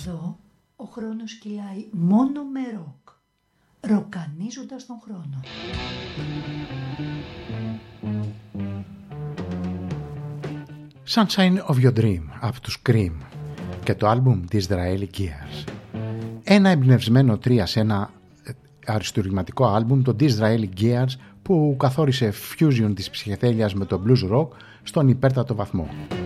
Εδώ ο χρόνος κυλάει μόνο με ροκ, ροκανίζοντας τον χρόνο. Sunshine of Your Dream από τους Cream και το άλμπουμ της Disraeli Gears. Ένα εμπνευσμένο 3 σε ένα αριστουργηματικό άλμπουμ, το Disraeli Gears, που καθόρισε fusion της ψυχεδέλειας με το blues rock στον υπέρτατο βαθμό.